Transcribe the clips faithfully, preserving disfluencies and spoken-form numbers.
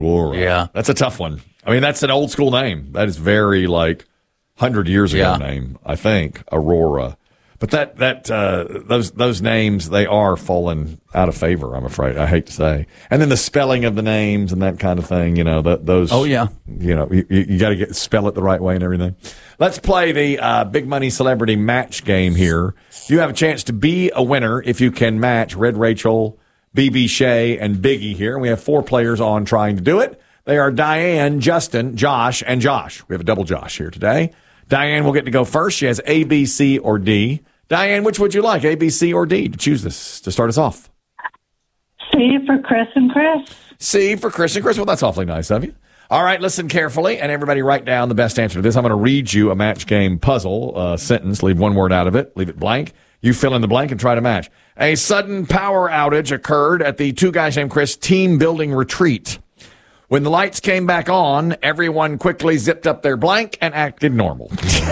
Aurora. Yeah. That's a tough one. I mean, that's an old school name. That is very, like, one hundred years ago Yeah. name, I think, Aurora. But that that uh, those those names, they are falling out of favor, I'm afraid. I hate to say. And then the spelling of the names and that kind of thing, you know, that those. Oh, yeah. You know, you, you got to get spell it the right way and everything. Let's play the uh, Big Money Celebrity Match game here. You have a chance to be a winner if you can match Red Rachel, B B Shea, and Biggie here. We have four players on trying to do it. They are Diane, Justin, Josh, and Josh. We have a double Josh here today. Diane will get to go first. She has A, B, C, or D. Diane, which would you like, A, B, C, or D, to choose this to start us off? C for Chris and Chris. C for Chris and Chris. Well, that's awfully nice of you. All right, listen carefully, and everybody write down the best answer to this. I'm going to read you a match game puzzle uh, sentence. Leave one word out of it. Leave it blank. You fill in the blank and try to match. A sudden power outage occurred at the Two Guys Named Chris team building retreat. When the lights came back on, everyone quickly zipped up their blank and acted normal.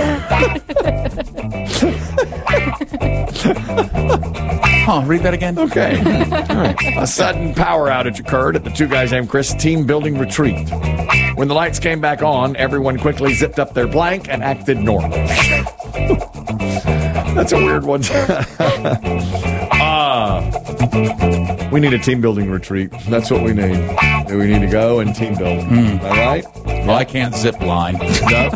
Oh, read that again. Okay. All right. A sudden power outage occurred at the Two Guys Named Chris team building retreat. When the lights came back on, everyone quickly zipped up their blank and acted normal. That's a weird one. Ah, we need a team building retreat. That's what we need. We need to go and team build. Mm. All right? Well, I can't zip line. No.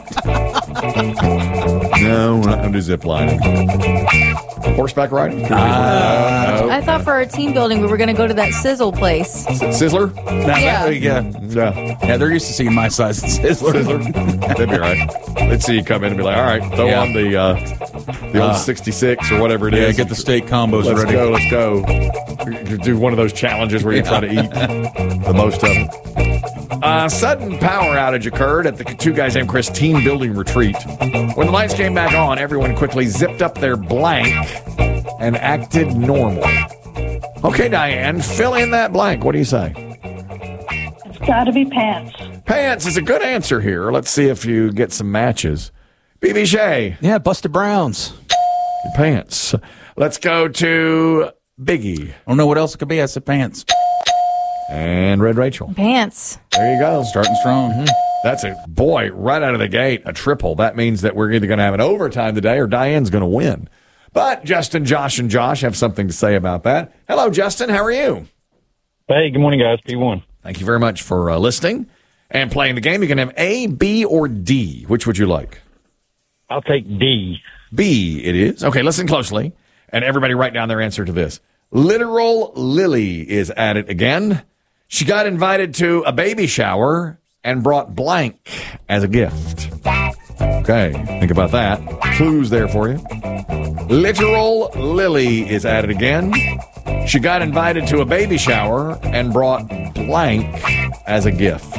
No, we're not going to do zip lining. Horseback riding? Uh, no, no. I thought for our team building we were going to go to that sizzle place. Sizzler? Now, Yeah. that- yeah. Yeah. Yeah, they're used to seeing my size at Sizzler. Sizzler? They'd be all right. They'd see you come in and be like, all right, throw Yeah. on the uh, the old Uh, sixty-six or whatever it Yeah, is. get the steak combos Let's ready. go, let's go. You do one of those challenges where you try to eat the most of them. A sudden power outage occurred at the Two Guys Named Chris team building retreat. When the lights came back on, everyone quickly zipped up their blank and acted normal. Okay, Diane, fill in that blank. What do you say? It's got to be pants. Pants is a good answer here. Let's see if you get some matches. B B Shea, Yeah, Buster Browns. pants. Let's go to Biggie I don't know what else it could be. I said pants. and Red Rachel. Pants. There you go. Starting strong. That's a, boy, right out of the gate, a triple. That means that we're either going to have an overtime today or Diane's going to win. But Justin, Josh, and Josh have something to say about that. Hello, Justin. How are you? Hey, good morning, guys. P one. Thank you very much for uh, listening and playing the game. You can have A, B, or D. Which would you like? I'll take D. B it is. Okay, listen closely. And everybody write down their answer to this. Literal Lily is at it again. She got invited to a baby shower and brought blank as a gift. Okay, think about that. Clues there for you. Literal Lily is at it again. She got invited to a baby shower and brought blank as a gift.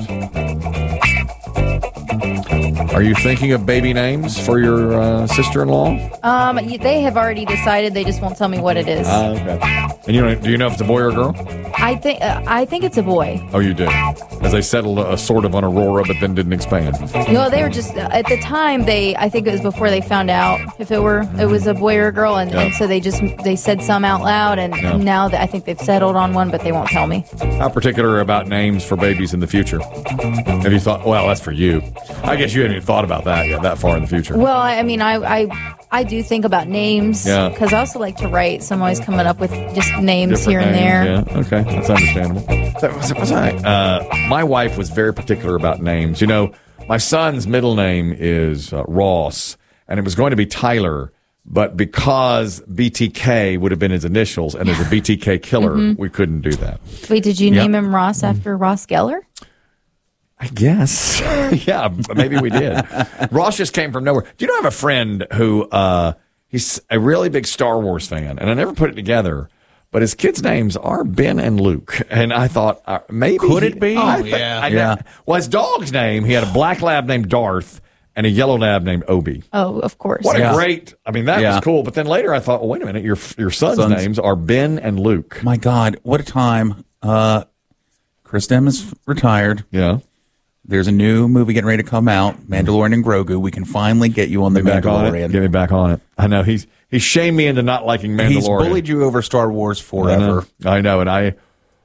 Are you thinking of baby names for your uh, sister-in-law? Um, y- they have already decided. They just won't tell me what it is. Uh, okay. And you know, do you know if it's a boy or a girl? I think. Uh, I think it's a boy. Oh, you do. As they settled a, a sort of on Aurora, but then didn't expand. No, they were just uh, at the time. They. I think it was before they found out if it were it was a boy or a girl, and, Yeah. and so they just they said some out loud, and Yeah. now that I think they've settled on one, but they won't tell me. How particular about names for babies in the future? Have you thought? Well, that's for you. I guess you haven't even thought about that yet. That far in the future. Well, I, I mean, I, I I do think about names Yeah. because I also like to write, so I'm always coming up with just names Different here and there. names, Yeah, okay, that's understandable. That was, was I, uh, my wife was very particular about names. You know, my son's middle name is uh, Ross, and it was going to be Tyler, but because B T K would have been his initials, and there's a B T K killer, Mm-hmm. we couldn't do that. Wait, did you Yep. name him Ross after Ross Geller? I guess. Yeah, maybe we did. Ross just came from nowhere. Do you know I have a friend who uh, he's a really big Star Wars fan, and I never put it together, but his kids' names are Ben and Luke. And I thought, uh, maybe. Could he- it be? I Oh, thi- yeah. I Yeah. know. Well, his dog's name, he had a black lab named Darth and a yellow lab named Obi. Oh, of course. What Yeah. a great, I mean, that Yeah. was cool. But then later I thought, well, wait a minute, your your son's, Sons. names are Ben and Luke. My God, what a time. Uh, Chris Dem is retired. Yeah. There's a new movie getting ready to come out, Mandalorian and Grogu. We can finally get you on the Get me back on it. Mandalorian. Get me back on it. I know he's he shamed me into not liking Mandalorian. He's bullied you over Star Wars I forever. know. I know, and I,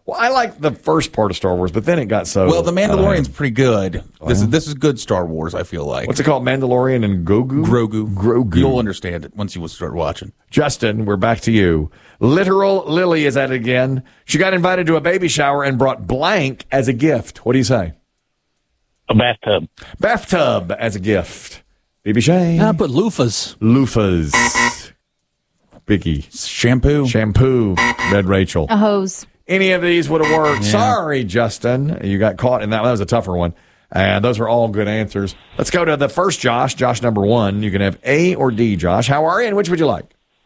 Well, I like the first part of Star Wars, but then it got so. Well, The Mandalorian's uh, pretty good. This is this is good Star Wars, I feel like. what's it called? Mandalorian and Grogu? Grogu. Grogu. You'll understand it once you start watching. Justin, we're back to you. Literal Lily is at it again. She got invited to a baby shower and brought blank as a gift. What do you say? A bathtub. Bathtub as a gift. B B Shane. I put loofahs. Loofahs. Biggie. Shampoo. Shampoo. Red Rachel. A hose. Any of these would have worked. Sorry, Justin. You got caught in that. That was a tougher one. And those are all good answers. Let's go to the first Josh, Josh number one. You can have A or D, Josh. How are you, and which would you like?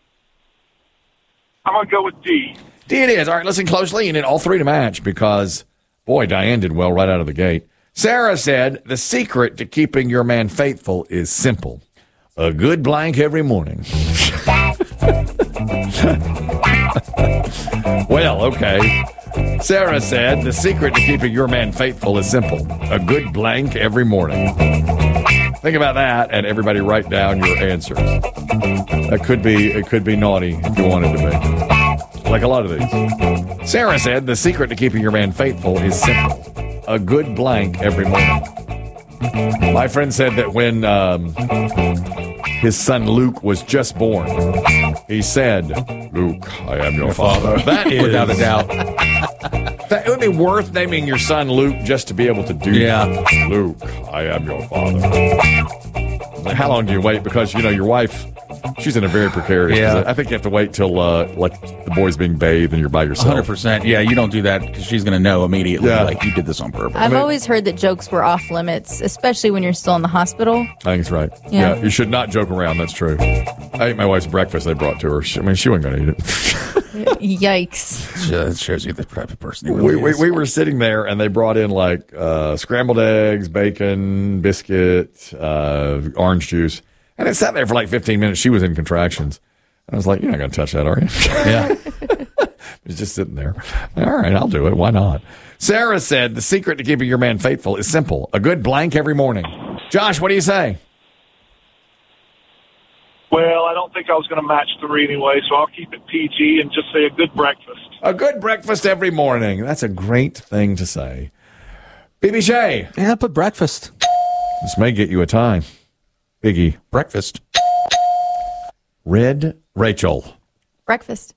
I'm going to go with D. D it is. All right, listen closely. You need all three to match because, boy, Diane did well right out of the gate. Sarah said, the secret to keeping your man faithful is simple. A good blank every morning. Well, okay. Sarah said, the secret to keeping your man faithful is simple. A good blank every morning. Think about that, and everybody write down your answers. That could be, it could be naughty if you wanted to be. Like a lot of these. Sarah said, the secret to keeping your man faithful is simple. A good blank every morning. My friend said that when um, his son Luke was just born, he said, Luke, I am your father. That is, Without a doubt. that, it would be worth naming your son Luke just to be able to do Yeah. that. Luke, I am your father. Like, how long do you wait? Because, you know, your wife, she's in a very precarious Yeah. position. I think you have to wait till, uh, like, the boy's being bathed and you're by yourself. one hundred percent. Yeah, you don't do that because she's going to know immediately, Yeah. like, you did this on purpose. I've always heard that jokes were off limits, especially when you're still in the hospital. I think it's right. Yeah. Yeah. You should not joke around. That's true. I ate my wife's breakfast they brought to her. She, I mean, she wasn't going to eat it. Yikes. That shows you the type of person he we, really we, is. we were sitting there and they brought in like uh, scrambled eggs, bacon, biscuit, uh, orange juice. And it sat there for like fifteen minutes. She was in contractions. I was like, you're not going to touch that, are you? Yeah. It was just sitting there. All right, I'll do it. Why not? Sarah said the secret to keeping your man faithful is simple. A good blank every morning. Josh, what do you say? Well, I don't think I was going to match three anyway, so I'll keep it P G and just say a good breakfast. A good breakfast every morning. That's a great thing to say. B B Shay, Yeah, I put breakfast. this may get you a tie. Biggie, Breakfast. Red Rachel. Breakfast.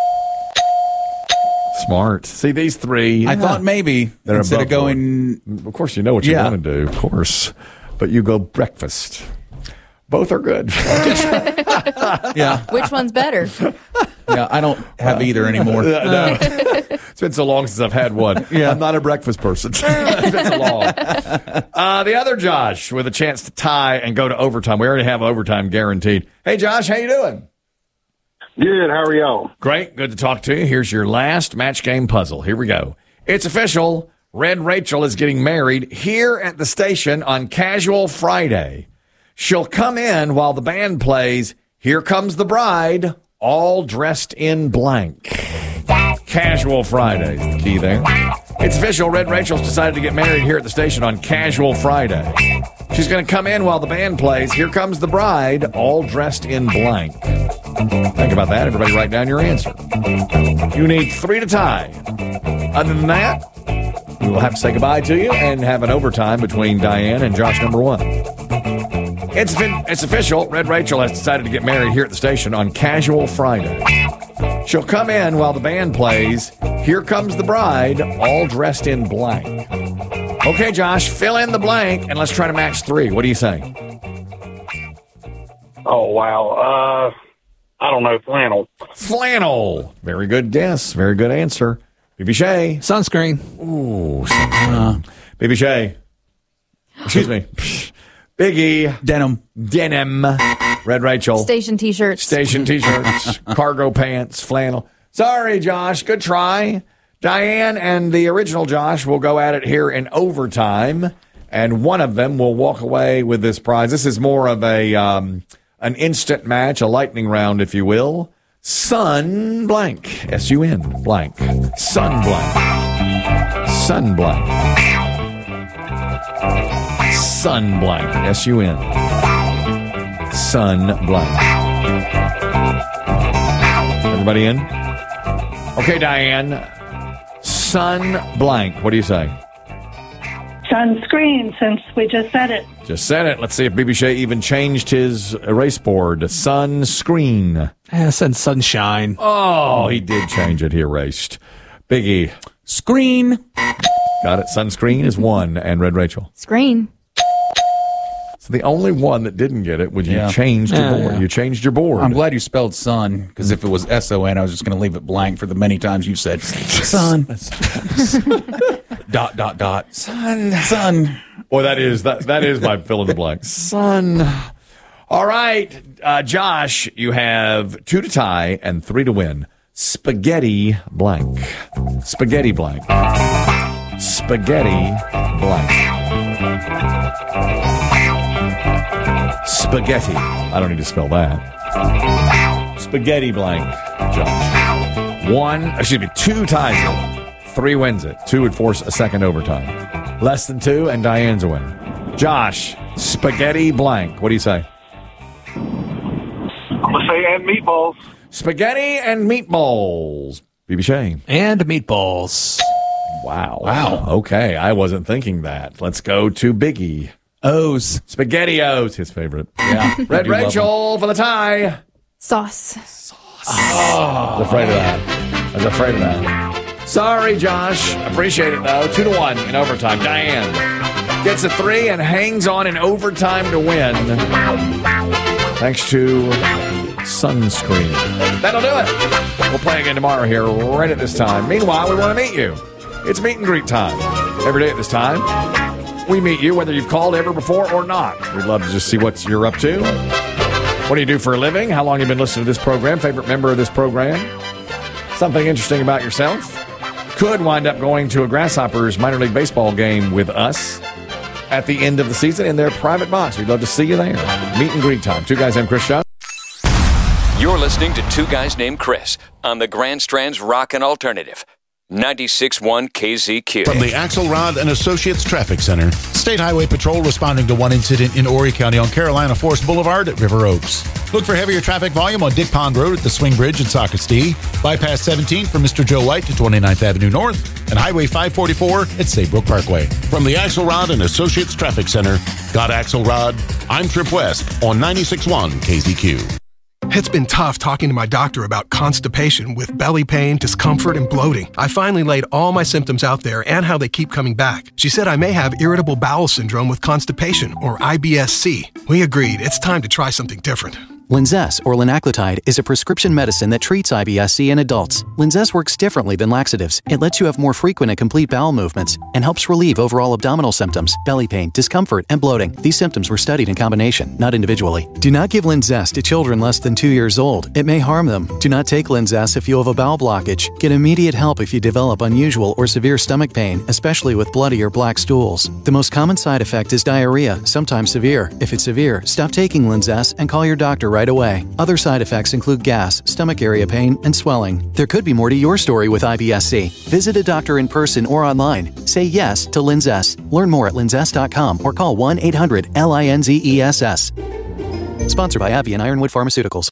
Smart. See, these three. I thought maybe They're instead of above going, Of course, you know what you Yeah. want to do, of course. But you go breakfast. Both are good. yeah, Which one's better? yeah, I don't have either anymore. No. It's been so long since I've had one. Yeah. I'm not a breakfast person. It's been so long. Uh, the other Josh with a chance to tie and go to overtime. We already have overtime guaranteed. Hey, Josh, how you doing? Good. How are y'all? Great. Good to talk to you. Here's your last match game puzzle. Here we go. It's official. Red Rachel is getting married here at the station on Casual Friday. She'll come in while the band plays Here Comes the Bride, all dressed in blank. Casual Friday is the key there. It's official. Red Rachel's decided to get married here at the station on Casual Friday. She's going to come in while the band plays Here Comes the Bride, all dressed in blank. Think about that. Everybody write down your answer. You need three to tie. Other than that, we will have to say goodbye to you and have an overtime between Diane and Josh number one. It's been, it's official. Red Rachel has decided to get married here at the station on Casual Friday. She'll come in while the band plays Here Comes the Bride, all dressed in blank. Okay, Josh, fill in the blank and let's try to match three. What do you say? Oh, wow. Uh, I don't know. Flannel. Flannel. Very good guess. Very good answer. B B Shay. Sunscreen. Ooh, sunscreen. B B Shay. Excuse me. Biggie. Denim. Denim. Red Rachel. Station t-shirts. Station t-shirts. Cargo pants. Flannel. Sorry, Josh. Good try. Diane and the original Josh will go at it here in overtime, and one of them will walk away with this prize. This is more of a um, an instant match, a lightning round, if you will. Sun blank. S U N blank. Sun blank. Sun blank. Sun blank. S U N. Sun blank. Everybody in? Okay, Diane. sun blank. What do you say? Sunscreen, since we just said it. Just said it. Let's see if B B Shea even changed his erase board. Sunscreen. I said sunshine. Oh, he did change it. He erased. Biggie. Screen. Got it. Sunscreen is one. And Red Rachel. Screen. So the only one that didn't get it was you Yeah. changed your Yeah, board. yeah. You changed your board. I'm glad you spelled sun, because if it was S O N, I was just going to leave it blank for the many times you said sun. dot, dot, dot. Sun. Sun. Boy, that is that that is my fill in the blank. Sun. All right, uh, Josh, you have two to tie and three to win. Spaghetti blank. Spaghetti blank. Spaghetti blank. Spaghetti. I don't need to spell that. Spaghetti blank, Josh. One, excuse me, two ties it. Three wins it. Two would force a second overtime. Less than two, and Diane's a winner. Josh, spaghetti blank. What do you say? I'm going to say and meatballs. Spaghetti and meatballs. B B Shea. And meatballs. Wow. Wow. Okay, I wasn't thinking that. Let's go to Biggie. O's. SpaghettiOs, his favorite. Yeah. Red Rachel for the tie. Sauce. I was afraid of that. I was afraid of that. Sorry, Josh. Appreciate it, though. Two to one in overtime. Diane gets a three and hangs on in overtime to win. Thanks to sunscreen. That'll do it. We'll play again tomorrow here right at this time. Meanwhile, we want to meet you. It's meet and greet time. Every day at this time, we meet you whether you've called ever before or not. We'd love to just see what you're up to. What do you do for a living? How long have you been listening to this program? Favorite member of this program? Something interesting about yourself? Could wind up going to a Grasshoppers minor league baseball game with us at the end of the season in their private box. We'd love to see you there. Meet and greet time. Two guys named Chris Shaw. You're listening to Two Guys Named Chris on the Grand Strand's Rockin' Alternative. ninety-six point one K Z Q. From the Axelrod and Associates Traffic Center, State Highway Patrol responding to one incident in Horry County on Carolina Forest Boulevard at River Oaks. Look for heavier traffic volume on Dick Pond Road at the Swing Bridge in Socastee, Bypass seventeen from Mister Joe White to twenty-ninth Avenue North, and Highway five forty-four at Saybrook Parkway. From the Axelrod and Associates Traffic Center, got Axelrod, I'm Trip West on ninety-six point one K Z Q. It's been tough talking to my doctor about constipation with belly pain, discomfort, and bloating. I finally laid all my symptoms out there and how they keep coming back. She said I may have irritable bowel syndrome with constipation, or I B S C. We agreed it's time to try something different. Linzess, or linaclotide, is a prescription medicine that treats I B S C in adults. Linzess works differently than laxatives. It lets you have more frequent and complete bowel movements and helps relieve overall abdominal symptoms, belly pain, discomfort, and bloating. These symptoms were studied in combination, not individually. Do not give Linzess to children less than two years old. It may harm them. Do not take Linzess if you have a bowel blockage. Get immediate help if you develop unusual or severe stomach pain, especially with bloody or black stools. The most common side effect is diarrhea, sometimes severe. If it's severe, stop taking Linzess and call your doctor right away. Other side effects include gas, stomach area pain, and swelling. There could be more to your story with I B S C. Visit a doctor in person or online. Say yes to Linzess. Learn more at linzess dot com or call one eight hundred L I N Z E S S. Sponsored by AbbVie and Ironwood Pharmaceuticals.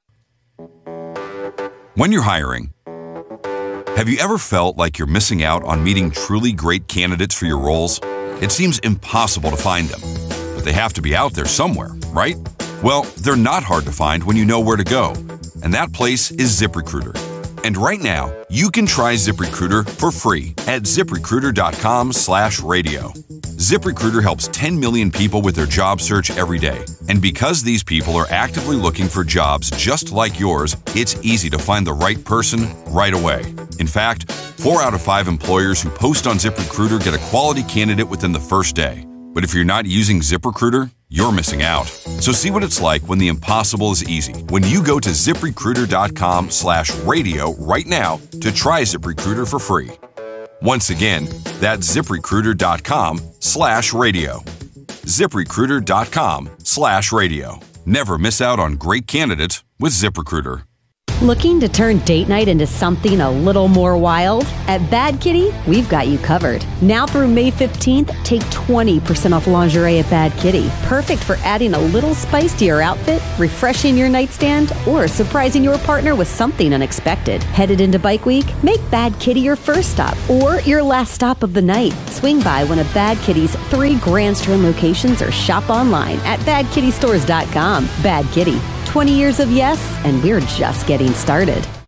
When you're hiring, have you ever felt like you're missing out on meeting truly great candidates for your roles? It seems impossible to find them, but they have to be out there somewhere, right? Well, they're not hard to find when you know where to go, and that place is ZipRecruiter. And right now, you can try ZipRecruiter for free at ZipRecruiter.com slash radio. ZipRecruiter helps ten million people with their job search every day. And because these people are actively looking for jobs just like yours, it's easy to find the right person right away. In fact, four out of five employers who post on ZipRecruiter get a quality candidate within the first day. But if you're not using ZipRecruiter, you're missing out. So see what it's like when the impossible is easy. When you go to ZipRecruiter.com slash radio right now to try ZipRecruiter for free. Once again, that's ZipRecruiter.com slash radio. ZipRecruiter.com slash radio. Never miss out on great candidates with ZipRecruiter. Looking to turn date night into something a little more wild? At Bad Kitty, we've got you covered. Now through May fifteenth, take twenty percent off lingerie at Bad Kitty. Perfect for adding a little spice to your outfit, refreshing your nightstand, or surprising your partner with something unexpected. Headed into Bike Week? Make Bad Kitty your first stop or your last stop of the night. Swing by one of Bad Kitty's three Grand Strand locations or shop online at bad kitty stores dot com. Bad Kitty. twenty years of yes, and we're just getting started.